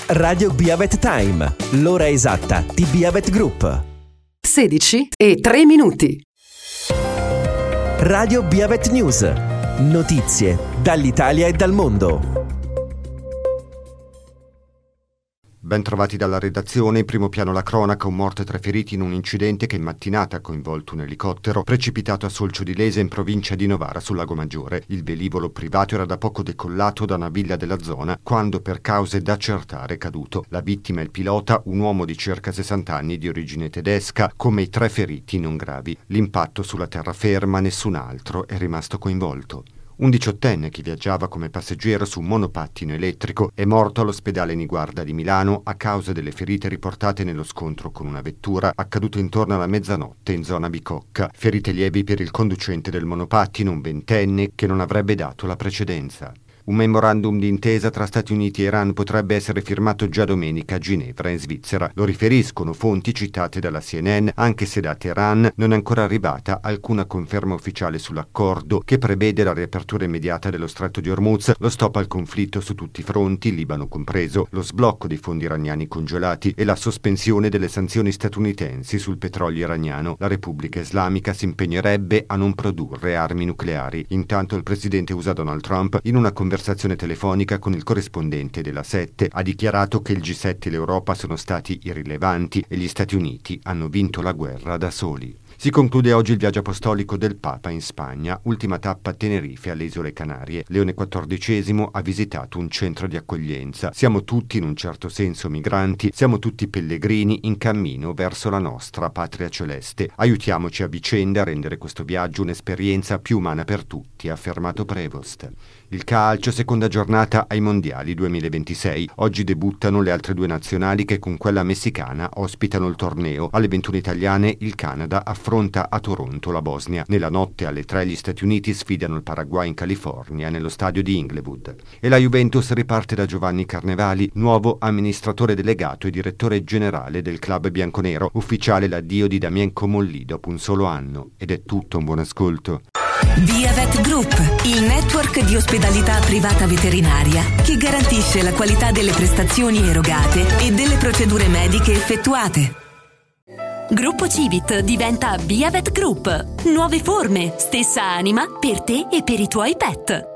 Radio Biavet Time, l'ora esatta di Biavet Group. 16:03. Radio Biavet News. Notizie dall'Italia e dal mondo. Ben trovati dalla redazione, in primo piano la cronaca, un morto e 3 feriti in un incidente che in mattinata ha coinvolto un elicottero precipitato a Solcio di Lese in provincia di Novara sul Lago Maggiore. Il velivolo privato era da poco decollato da una villa della zona quando per cause da accertare è caduto. La vittima è il pilota, un uomo di circa 60 anni di origine tedesca, come i 3 feriti non gravi. L'impatto sulla terraferma, nessun altro è rimasto coinvolto. Un 18enne che viaggiava come passeggero su un monopattino elettrico è morto all'ospedale Niguarda di Milano a causa delle ferite riportate nello scontro con una vettura accaduto intorno alla mezzanotte in zona Bicocca. Ferite lievi per il conducente del monopattino, un 20enne che non avrebbe dato la precedenza. Un memorandum d'intesa tra Stati Uniti e Iran potrebbe essere firmato già domenica a Ginevra, in Svizzera. Lo riferiscono fonti citate dalla CNN, anche se da Teheran non è ancora arrivata alcuna conferma ufficiale sull'accordo che prevede la riapertura immediata dello stretto di Hormuz, lo stop al conflitto su tutti i fronti, Libano compreso, lo sblocco dei fondi iraniani congelati e la sospensione delle sanzioni statunitensi sul petrolio iraniano. La Repubblica Islamica si impegnerebbe a non produrre armi nucleari. Intanto il presidente USA Donald Trump, in una conversazione telefonica con il corrispondente della 7, ha dichiarato che il G7 e l'Europa sono stati irrilevanti e gli Stati Uniti hanno vinto la guerra da soli. Si conclude oggi il viaggio apostolico del Papa in Spagna, ultima tappa a Tenerife alle Isole Canarie. Leone XIV ha visitato un centro di accoglienza. Siamo tutti in un certo senso migranti, siamo tutti pellegrini in cammino verso la nostra patria celeste. Aiutiamoci a vicenda a rendere questo viaggio un'esperienza più umana per tutti, ha affermato Prevost. Il calcio, seconda giornata ai Mondiali 2026. Oggi debuttano le altre 2 nazionali che con quella messicana ospitano il torneo. Alle 21 italiane il Canada affronta a Toronto la Bosnia. Nella notte alle 3 gli Stati Uniti sfidano il Paraguay in California nello stadio di Inglewood. E la Juventus riparte da Giovanni Carnevali, nuovo amministratore delegato e direttore generale del club bianconero. Ufficiale l'addio di Damien Comolli dopo un solo anno. Ed è tutto, un buon ascolto. Biavet Group, il network di ospedalità privata veterinaria che garantisce la qualità delle prestazioni erogate e delle procedure mediche effettuate. Gruppo Civit diventa Biavet Group. Nuove forme, stessa anima per te e per i tuoi pet.